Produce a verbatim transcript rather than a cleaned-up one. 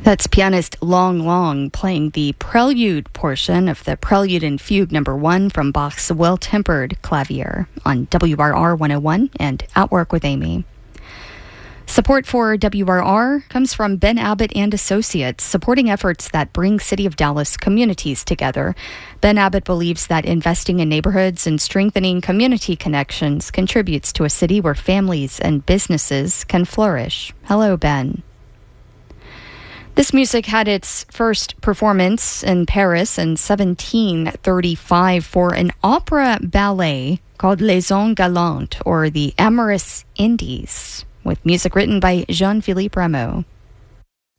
That's pianist Long Long playing the prelude portion of the Prelude and Fugue number one from Bach's Well-Tempered Clavier on W R R one oh one and Outwork with Amy. Support for W R R comes from Ben Abbott and Associates, supporting efforts that bring City of Dallas communities together. Ben Abbott believes that investing in neighborhoods and strengthening community connections contributes to a city where families and businesses can flourish. Hello, Ben. This music had its first performance in Paris in seventeen thirty-five for an opera ballet called Les Ans Galants, or the Amorous Indies, with music written by Jean-Philippe Rameau.